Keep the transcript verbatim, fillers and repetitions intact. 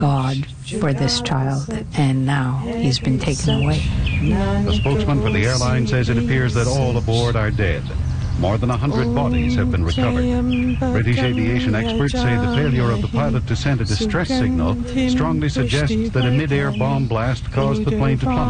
God for this child, and now he's been taken away. The spokesman for the airline says it appears that all aboard are dead. More than a hundred bodies have been recovered. British aviation experts say the failure of the pilot to send a distress signal strongly suggests that a mid-air bomb blast caused the plane to plummet.